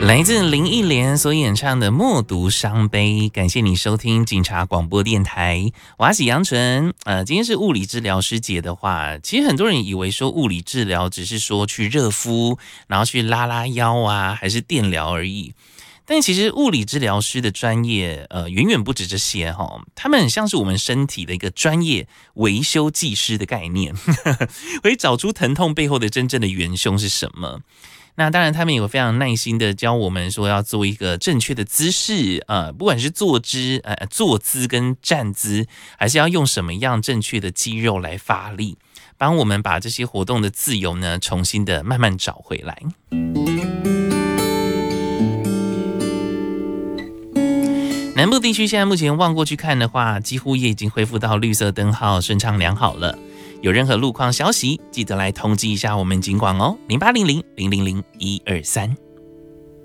来自林忆莲所演唱的《默读伤悲》，感谢你收听警察广播电台，我是杨纯。今天是物理治疗师节的话，其实很多人以为说物理治疗只是说去热敷，然后去拉拉腰啊，还是电疗而已。但其实物理治疗师的专业，远远不止这些哈。他们很像是我们身体的一个专业维修技师的概念，会找出疼痛背后的真正的元凶是什么。那当然他们也会非常耐心的教我们说要做一个正确的姿势，不管是坐姿跟站姿，还是要用什么样正确的肌肉来发力，帮我们把这些活动的自由呢重新的慢慢找回来。南部地区现在目前望过去看的话，几乎也已经恢复到绿色灯号顺畅良好了。有任何路况消息，记得来通知一下我们警广哦，0800-000-123。